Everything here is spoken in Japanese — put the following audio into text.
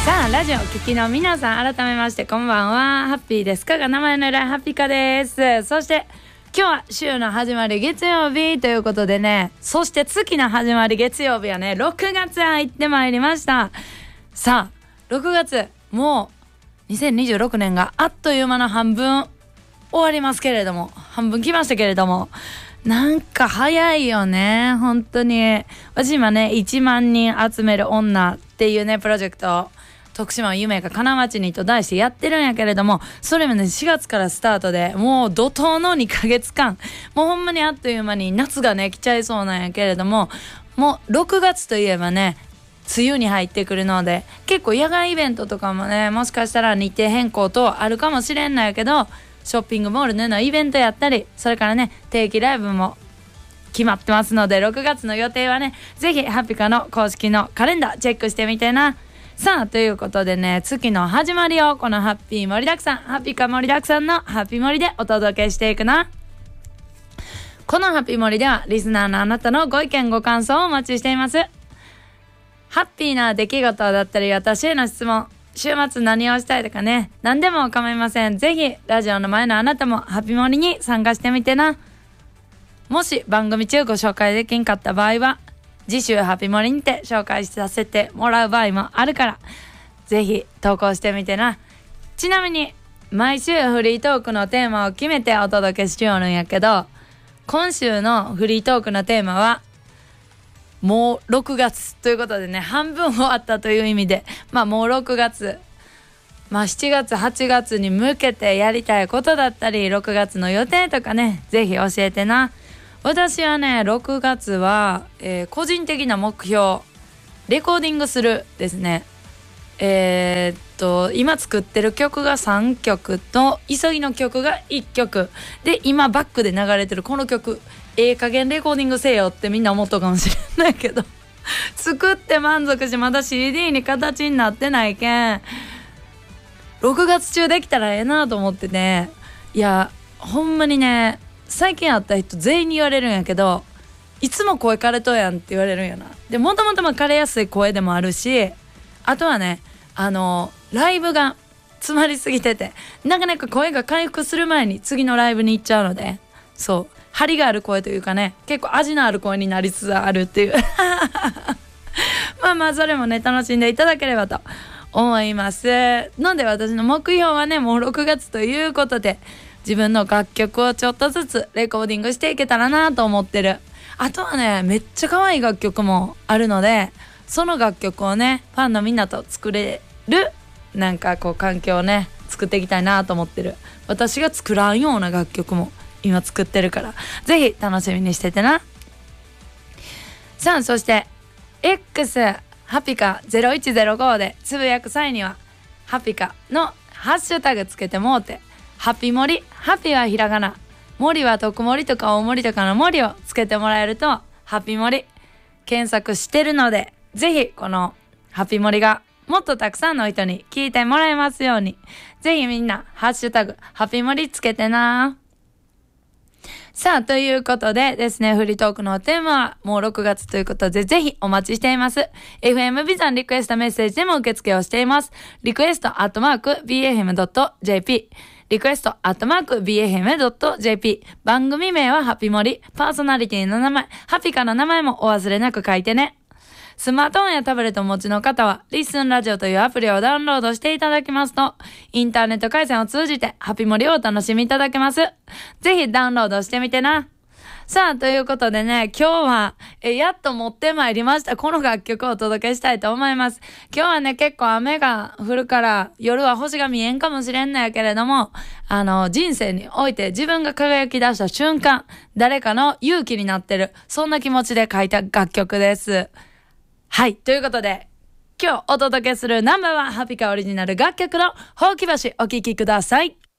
さあラジオ聴きの皆さん、改めましてこんばんは。ハッピーですかが名前の由来、ハッピカです。そして今日は週の始まり月曜日ということでね、そして月の始まり月曜日はね、6月入ってまいりました。さあ6月、もう2026年があっという間の半分終わりますけれども、半分来ましたけれども、なんか早いよね本当に。私今ね、1万人集める女っていうねプロジェクトを徳島夢が金町にと題してやってるんやけれども、それもね4月からスタートで、もう怒涛の2ヶ月間、もうほんまにあっという間に夏がね来ちゃいそうなんやけれども、もう6月といえばね梅雨に入ってくるので、結構野外イベントとかもね、もしかしたら日程変更等あるかもしれんのやけど、ショッピングモールでのイベントやったり、それからね定期ライブも決まってますので、6月の予定はね、ぜひハッピカの公式のカレンダーチェックしてみてな。さあということでね、月の始まりをこのハッピー盛りだくさん、ハッピカ盛りだくさんのハッピー盛りでお届けしていくな。このハッピー盛りではリスナーのあなたのご意見ご感想をお待ちしています。ハッピーな出来事だったり、私への質問、週末何をしたいとかね、何でも構いません。ぜひラジオの前のあなたもハッピー盛りに参加してみてな。もし番組中ご紹介できんかった場合は、次週ハッピー盛りにて紹介させてもらう場合もあるから、ぜひ投稿してみてな。ちなみに毎週フリートークのテーマを決めてお届けしようるんやけど、今週のフリートークのテーマはもう6月ということでね、半分終わったという意味で、もう6月、7月8月に向けてやりたいことだったり、6月の予定とかね、ぜひ教えてな。私はね、6月は、個人的な目標、レコーディングするですね。今作ってる曲が3曲と、急ぎの曲が1曲で、今バックで流れてるこの曲、加減レコーディングせよってみんな思ったかもしれないけど作って満足し、まだ CD に形になってないけん、6月中できたらええなと思ってね。いやほんまにね、最近会った人全員に言われるんやけど、いつも声枯れとやんって言われるんやな。でもともと枯れやすい声でもあるし、あとはね、ライブが詰まりすぎてて、なかなか声が回復する前に次のライブに行っちゃうので、そう張りがある声というかね、結構味のある声になりつつあるっていうまあそれもね楽しんでいただければと思いますので、私の目標はね、もう6月ということで自分の楽曲をちょっとずつレコーディングしていけたらなと思ってる。あとはね、めっちゃ可愛い楽曲もあるので、その楽曲をねファンのみんなと作れるなんかこう環境をね作っていきたいなと思ってる。私が作らんような楽曲も今作ってるから、ぜひ楽しみにしててな。さあそして X ハピカ0105でつぶやく際には、ハピカのハッシュタグつけてもうて、ハピモリ、ハピはひらがな、森は特盛りとか大盛りとかの森をつけてもらえると、ハピモリ検索してるので、ぜひこのハピモリがもっとたくさんの人に聞いてもらえますように、ぜひみんなハッシュタグハピモリつけてな。さあということでですね、フリートークのテーマはもう6月ということで、ぜひお待ちしています。 FM ビザンリクエストメッセージでも受付をしています。リクエスト@bfm.jp、リクエスト@bfm.jp、 番組名はハピモリ、パーソナリティの名前、ハピカの名前もお忘れなく書いてね。スマートフォンやタブレットをお持ちの方は、リッスンラジオというアプリをダウンロードしていただきますと、インターネット回線を通じてハピモリをお楽しみいただけます。ぜひダウンロードしてみてな。さあということでね、今日はやっと持ってまいりましたこの楽曲をお届けしたいと思います。今日はね結構雨が降るから夜は星が見えんかもしれんのやけれども、人生において自分が輝き出した瞬間、誰かの勇気になってる、そんな気持ちで書いた楽曲です。はい、ということで今日お届けするナンバーワンハピカオリジナル楽曲のほうき橋、お聴きください。